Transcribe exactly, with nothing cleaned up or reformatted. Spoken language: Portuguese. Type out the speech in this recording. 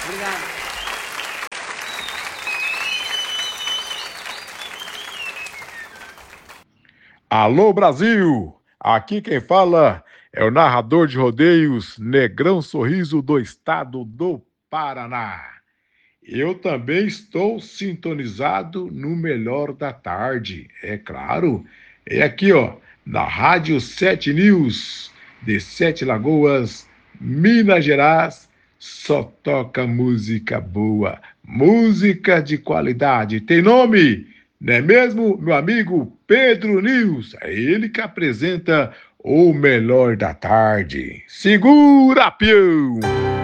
Obrigado. Alô, Brasil! Aqui quem fala é o narrador de rodeios Negrão Sorriso do estado do Paraná. Eu também estou sintonizado no Melhor da Tarde, é claro. É aqui, ó, na Rádio Sete News, de Sete Lagoas, Minas Gerais, só toca música boa, música de qualidade. Tem nome? Não é mesmo, meu amigo Pedro News? É ele que apresenta o Melhor da Tarde. Segura, peão!